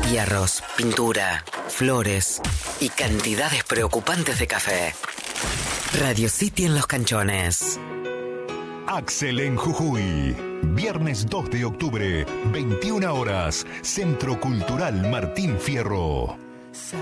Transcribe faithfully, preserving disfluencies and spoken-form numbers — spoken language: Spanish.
Hierros, pintura, flores y cantidades preocupantes de café. Radio City en Los Canchones. Axel en Jujuy. Viernes dos de octubre, veintiuna horas. Centro Cultural Martín Fierro.